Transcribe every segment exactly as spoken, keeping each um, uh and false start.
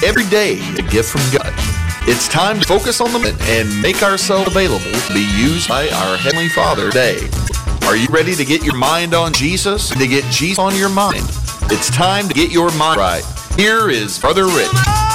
every day a gift from God. It's time to focus on the moment and make ourselves available to be used by our Heavenly Father today. Are you ready to get your mind on Jesus and to get Jesus on your mind? It's time to get your mind right. Here is Brother Rick.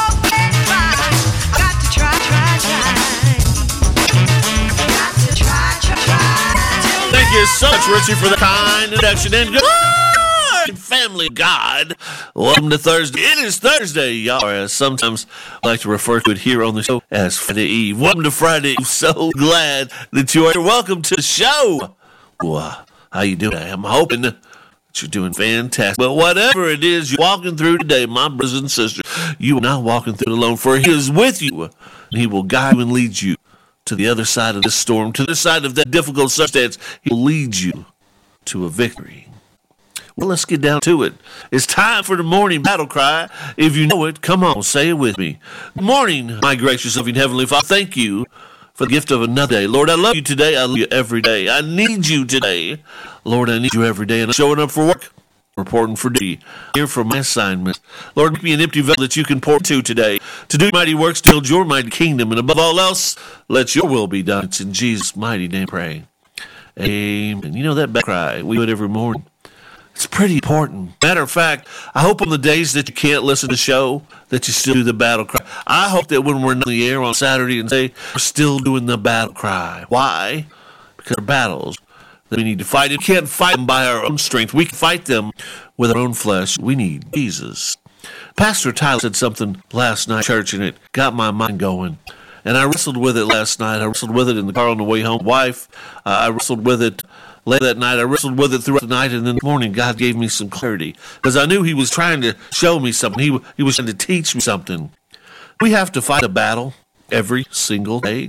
Thank you so much, Richie, for the kind introduction. And good family God. Welcome to Thursday. It is Thursday, y'all. As sometimes I like to refer to it here on the show as Friday Eve. Welcome to Friday. I'm so glad that you are here. Welcome to the show. Wow. How you doing? I'm hoping that you're doing fantastic. But whatever it is you're walking through today, my brothers and sisters, you are not walking through it alone, for He is with you, and He will guide you and lead you to the other side of this storm, to the side of that difficult circumstance. He will lead you to a victory. Well, let's get down to it. It's time for the morning battle cry. If you know it, come on, say it with me. Good morning, my gracious loving Heavenly Father. Thank you for the gift of another day. Lord, I love you today. I love you every day. I need you today. Lord, I need you every day. And I'm showing up for work, reporting for duty, here for my assignment. Lord, make me an empty vessel that you can pour to today, to do mighty works, to build your mighty kingdom. And above all else, let your will be done. It's in Jesus' mighty name pray. Amen. You know that battle cry, we do it every morning. It's pretty important. Matter of fact, I hope on the days that you can't listen to the show, that you still do the battle cry. I hope that when we're in the air on Saturday and say we're still doing the battle cry. Why? Because they're battles that we need to fight. We can't fight them by our own strength. We can fight them with our own flesh. We need Jesus. Pastor Tyler said something last night at church, and it got my mind going. And I wrestled with it last night. I wrestled with it in the car on the way home. Wife, uh, I wrestled with it late that night. I wrestled with it throughout the night, and then in the morning, God gave me some clarity. Because I knew He was trying to show me something. He, he was trying to teach me something. We have to fight a battle every single day.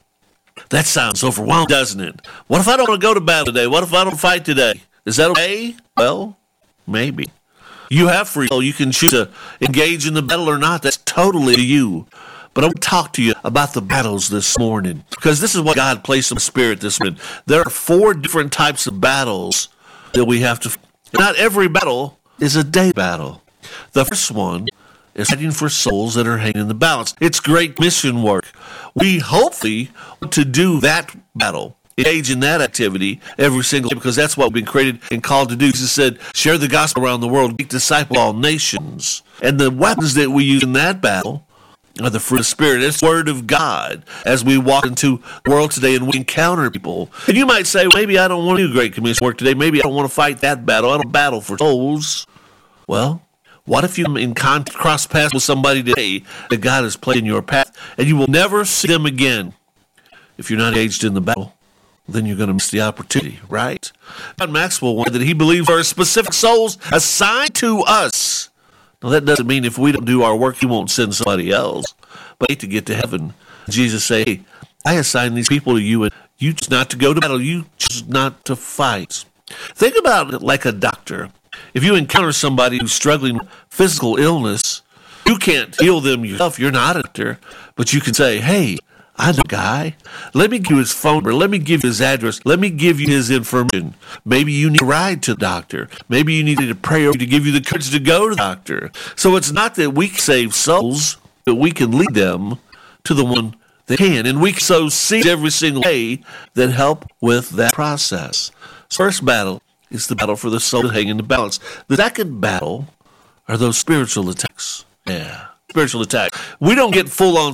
That sounds overwhelming, doesn't it? What if I don't want to go to battle today? What if I don't fight today? Is that okay? Well, maybe. You have free will. You can choose to engage in the battle or not. That's totally you. But I want to talk to you about the battles this morning, because this is what God placed in my spirit this morning. There are four different types of battles that we have to. Not every battle is a day battle. The first one is fighting for souls that are hanging in the balance. It's great mission work. We hopefully want to do that battle, engage in that activity every single day, because that's what we've been created and called to do. Jesus said, share the gospel around the world, make disciples of all nations. And the weapons that we use in that battle are the fruit of the Spirit. It's the Word of God as we walk into the world today and we encounter people. And you might say, well, maybe I don't want to do Great Commission work today. Maybe I don't want to fight that battle. I don't battle for souls. Well, what if you're in contact, cross paths with somebody today that God has placed in your path, and you will never see them again? If you're not engaged in the battle, then you're going to miss the opportunity, right? John Maxwell wanted that he believes there are specific souls assigned to us. Now, that doesn't mean if we don't do our work, He won't send somebody else. But wait to get to heaven. Jesus say, hey, I assign these people to you, and you choose not to go to battle. You choose not to fight. Think about it like a doctor. If you encounter somebody who's struggling with physical illness, you can't heal them yourself. You're not a doctor. But you can say, hey, I know a guy. Let me give you his phone number. Let me give you his address. Let me give you his information. Maybe you need a ride to the doctor. Maybe you need to pray over to give you the courage to go to the doctor. So it's not that we save souls, but we can lead them to the one that can. And we sow seeds every single day that help with that process. First battle is the battle for the soul to hang in the balance. The second battle are those spiritual attacks. Yeah. Spiritual attack. We don't get full-on